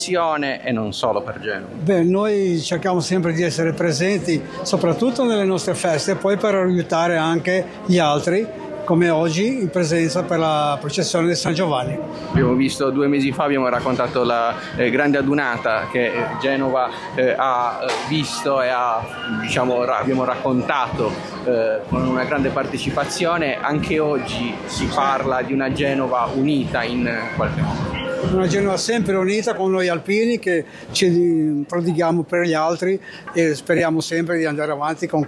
e non solo per Genova. Beh, noi cerchiamo sempre di essere presenti, soprattutto nelle nostre feste, poi per aiutare anche gli altri, come oggi in presenza per la processione di San Giovanni. Abbiamo visto 2 mesi fa, abbiamo raccontato la grande adunata che Genova ha visto e abbiamo raccontato con una grande partecipazione. Anche oggi si parla di una Genova unita in qualche modo. Una Genova sempre unita con noi alpini che ci prodighiamo per gli altri e speriamo sempre di andare avanti con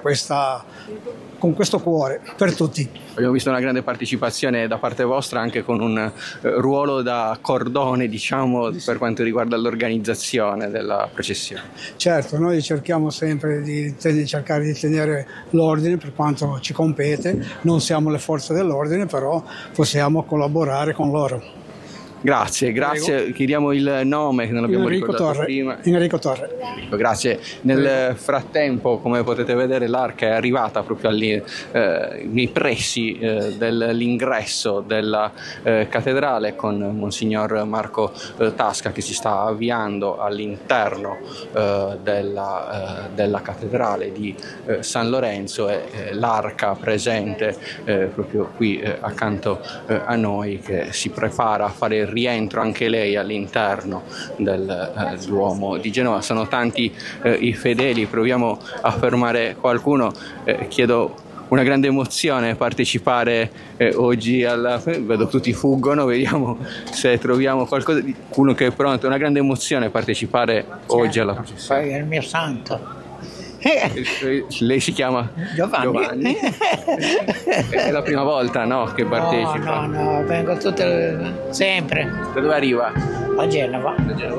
questo cuore per tutti. Abbiamo visto una grande partecipazione da parte vostra anche con un ruolo da cordone, per quanto riguarda l'organizzazione della processione. Certo, noi cerchiamo sempre di cercare di tenere l'ordine per quanto ci compete, non siamo le forze dell'ordine, però possiamo collaborare con loro. Grazie. Prego. Chiediamo il nome che non l'abbiamo ricordato prima. Enrico Torre. Grazie. Nel frattempo, come potete vedere, l'arca è arrivata proprio nei pressi dell'ingresso della cattedrale, con Monsignor Marco Tasca che si sta avviando all'interno della cattedrale di San Lorenzo, e l'arca presente proprio qui accanto a noi, che si prepara a fare il rientro anche lei all'interno del Duomo di Genova. Sono tanti i fedeli, proviamo a fermare qualcuno. Chiedo una grande emozione partecipare oggi vedo tutti fuggono, vediamo se troviamo qualcuno che è pronto. È una grande emozione partecipare oggi alla processione. Poi è il mio santo. Lei si chiama Giovanni. È la prima volta, no, che partecipa? No, vengo sempre. Da dove arriva? A Genova.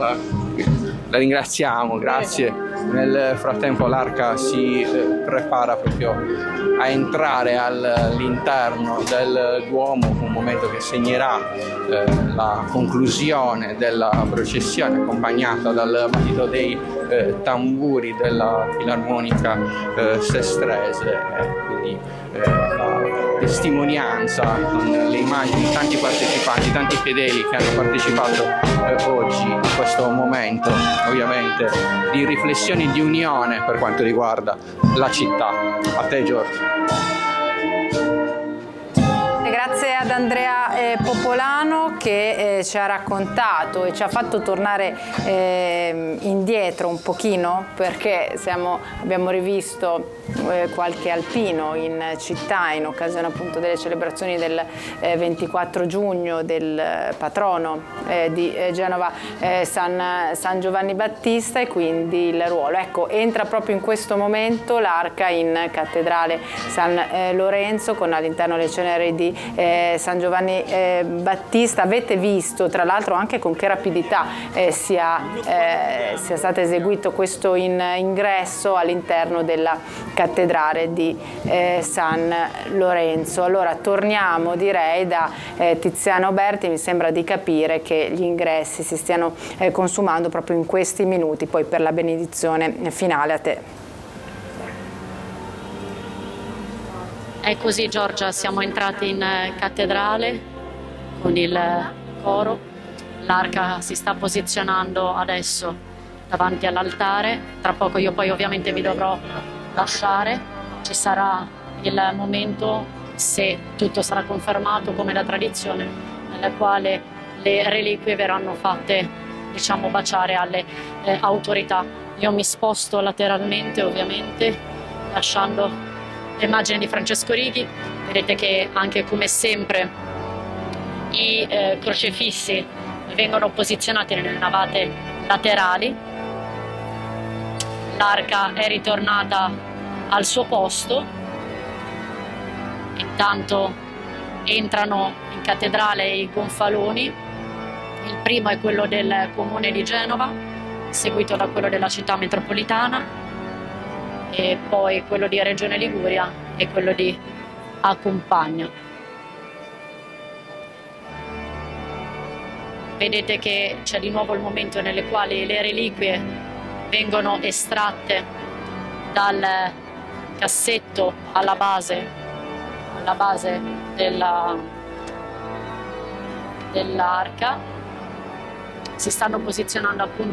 La ringraziamo, grazie. Nel frattempo l'arca si prepara proprio a entrare all'interno del Duomo, un momento che segnerà la conclusione della processione, accompagnata dal battito dei tamburi della Filarmonica Sestrese, quindi la testimonianza con le immagini di tanti partecipanti, tanti fedeli che hanno partecipato oggi in questo momento, ovviamente, di riflessioni di unione per quanto riguarda la città. A te, Giorgio. Grazie ad Andrea Popolano che ci ha raccontato e ci ha fatto tornare indietro un pochino, perché abbiamo rivisto qualche alpino in città in occasione appunto delle celebrazioni del 24 giugno del patrono di Genova, San Giovanni Battista, e quindi il ruolo. Ecco, entra proprio in questo momento l'arca in cattedrale San Lorenzo, con all'interno le ceneri di San Giovanni Battista. Avete visto tra l'altro anche con che rapidità sia stato eseguito questo ingresso all'interno della cattedrale di San Lorenzo. Allora torniamo, direi, da Tiziano Berti. Mi sembra di capire che gli ingressi si stiano consumando proprio in questi minuti, poi per la benedizione finale. A te. È così, Giorgia, siamo entrati in cattedrale con il coro. L'arca si sta posizionando adesso davanti all'altare. Tra poco io poi ovviamente vi dovrò lasciare. Ci sarà il momento, se tutto sarà confermato come da tradizione, nel quale le reliquie verranno fatte, baciare alle autorità. Io mi sposto lateralmente, ovviamente, lasciando l'immagine di Francesco Righi. Vedete che anche come sempre i crocefissi vengono posizionati nelle navate laterali. L'arca è ritornata al suo posto. Intanto entrano in cattedrale i gonfaloni. Il primo è quello del comune di Genova, seguito da quello della città metropolitana, e poi quello di Regione Liguria e quello di Accompagna. Vedete che c'è di nuovo il momento nel quale le reliquie vengono estratte dal cassetto alla base dell'arca. si stanno posizionando appunto